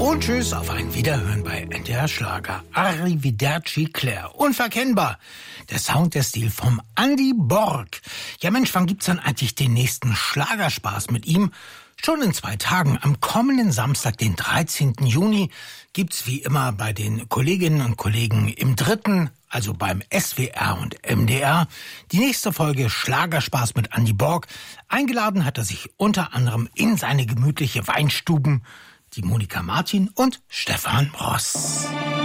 Und tschüss, auf ein Wiederhören bei NDR Schlager. Arrivederci Claire. Unverkennbar. Der Sound, der Stil vom Andy Borg. Ja Mensch, wann gibt's dann eigentlich den nächsten Schlagerspaß mit ihm? Schon in 2 Tagen, am kommenden Samstag, den 13. Juni, gibt's wie immer bei den Kolleginnen und Kollegen im Dritten, also beim SWR und MDR, die nächste Folge Schlagerspaß mit Andy Borg. Eingeladen hat er sich unter anderem in seine gemütliche Weinstuben die Monika Martin und Stefan Ross.